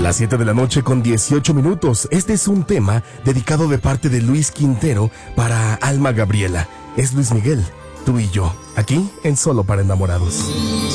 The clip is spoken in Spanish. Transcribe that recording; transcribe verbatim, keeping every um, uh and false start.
Las siete de la noche con dieciocho minutos. Este es un tema dedicado de parte de Luis Quintero para Alma Gabriela. Es Luis Miguel, tú y yo, aquí en Solo para Enamorados.